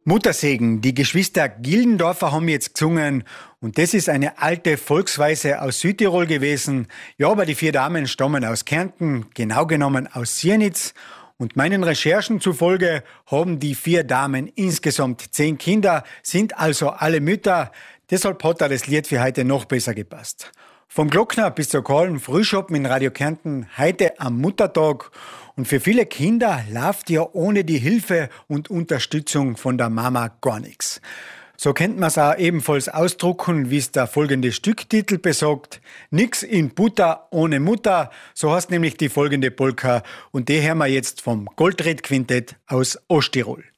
Muttersegen, die Geschwister Gillendorfer haben jetzt gesungen und das ist eine alte Volksweise aus Südtirol gewesen. Ja, aber die 4 Damen stammen aus Kärnten, genau genommen aus Siernitz. Und meinen Recherchen zufolge haben die 4 Damen insgesamt 10 Kinder, sind also alle Mütter. Deshalb hat da das Lied für heute noch besser gepasst. Vom Glockner bis zur kahlen Frühschoppen in Radio Kärnten, heute am Muttertag. Und für viele Kinder läuft ja ohne die Hilfe und Unterstützung von der Mama gar nichts. So könnte man es auch ebenfalls ausdrucken, wie es der folgende Stücktitel besagt. Nix in Butter ohne Mutter, so heißt nämlich die folgende Polka. Und die hören wir jetzt vom Goldred Quintett aus Osttirol.